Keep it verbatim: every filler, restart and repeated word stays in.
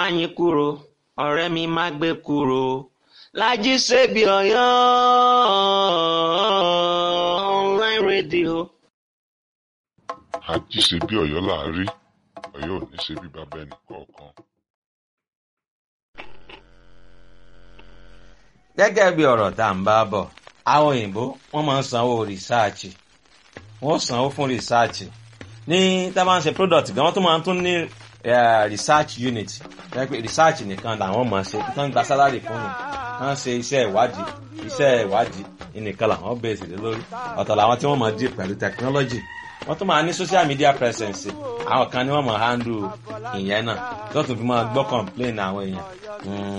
Máyìnkúrò ọ̀rẹ́ mi má gbé kúrò, Lájí Ṣebí Ọ̀yọ́ online radio. Àjí ṣe bí Ọ̀yọ́ là á rí, Ọ̀yọ́ ò ní ṣe bí bàbá ẹnì kọ̀ọ̀kan. Gẹ́gẹ́ bí ọ̀rọ̀ tá à ń bá bọ̀, àwọn òyìnbó wọ́n máa ń sanwó rìsáàchì, wọ́n sanwó fún rìsáàchì ní tá a bá ń ṣe product gan wọ́n tún máa ń tún ní research unit, research nìkan làwọn máa ṣe tán gba salary fún yẹn, wọ́n ṣe iṣẹ́ ìwádìí iṣẹ́ ìwádìí nìkan làwọn bẹ̀rẹ̀ sí lórí, ọ̀tọ̀ làwọn tí wọ́n máa dì pẹ̀lú technology, wọ́n tún máa ní social media presence, àwọn kan ni wọ́n máa handle ìyẹn náà tó tún fi máa gbọ́ complain àwọn èèyàn.